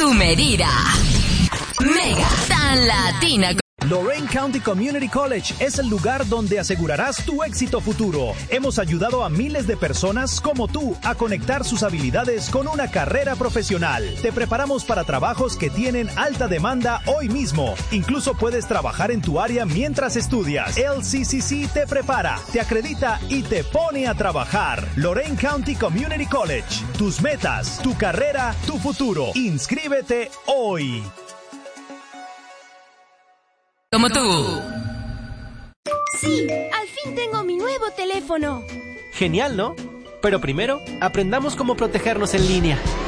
tu medida. Mega tan latina. Lorain County Community College es el lugar donde asegurarás tu éxito futuro. Hemos ayudado a miles de personas como tú a conectar sus habilidades con una carrera profesional. Te preparamos para trabajos que tienen alta demanda hoy mismo. Incluso puedes trabajar en tu área mientras estudias. LCCC te prepara, te acredita y te pone a trabajar. Lorain County Community College. Tus metas, tu carrera, tu futuro. Inscríbete hoy. Como tú. Sí, al fin tengo mi nuevo teléfono. Genial, ¿no? Pero primero, aprendamos cómo protegernos en línea.